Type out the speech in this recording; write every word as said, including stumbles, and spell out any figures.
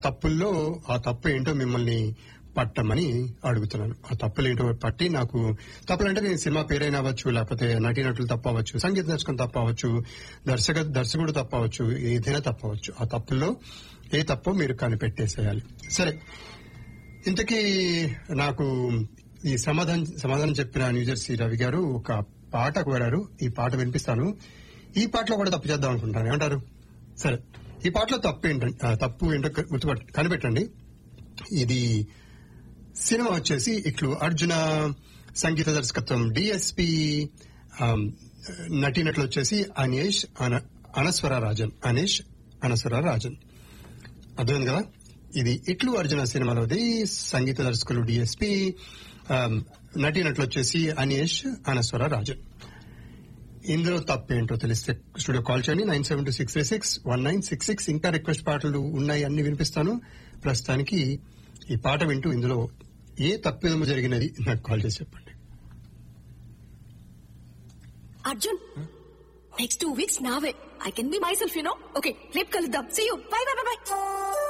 తప్పుల్లో ఆ తప్పు ఏంటో మిమ్మల్ని పట్టమని అడుగుతున్నాను. ఆ తప్పులు ఏంటో పట్టి నాకు తప్పులంటే నేను సినిమా పేరైనా అవ్వచ్చు, లేకపోతే నటీనటులు తప్పు అవ్వచ్చు, సంగీత దర్శకం తప్పు అవ్వచ్చు, దర్శక దర్శకుడు తప్పు అవ్వచ్చు, ఏదైనా తప్పు అవ్వచ్చు. ఆ తప్పుల్లో ఏ తప్పో మీరు కనిపెట్టేసేయాలి. సరే, ఇంతకీ నాకు ఈ సమాధానం సమాధానం చెప్పిన న్యూజెర్సీ రవి గారు ఒక పాట కోరారు. ఈ పాట వినిపిస్తాను. ఈ పాటలో కూడా తప్పు చేద్దాం అనుకుంటాను. ఏమంటారు? సరే, ఈ పాటలో తప్పు ఏంటంటే తప్పు ఏంటో గుర్తుపట్ కనిపెట్టండి. ఇది సినిమా వచ్చేసి ఇట్లు అర్జున, సంగీత దర్శకత్వం డిఎస్పి, నటీనటులు వచ్చేసి అనేష్ అనస్వర రాజన్ అనేష్ అనస్వర రాజన్. అర్థమైంది కదా? ఇది ఇట్లు అర్జున సినిమాలోది. సంగీత దర్శకులు డిఎస్పి, నటీనటులు వచ్చేసి అనేష్ అనస్వర రాజన్. ఇందులో తప్పేంటో తెలిస్తే స్టూడియో కాల్ చేయండి. Nine seven two six three six one nine six six. ఇంకా రిక్వెస్ట్ పాటలు ఉన్నాయి, అన్ని వినిపిస్తాను. ప్రస్తుతానికి ఈ పాట వింటూ ఇందులో ఏ తప్పిదము జరిగినది నాకు కాల్ చేసి చెప్పండి. అర్జున్, నెక్స్ట్ టూ వీక్స్ నావే. I can be my self, you know. Okay, రేపు కలుద్దాం. See you. By by by.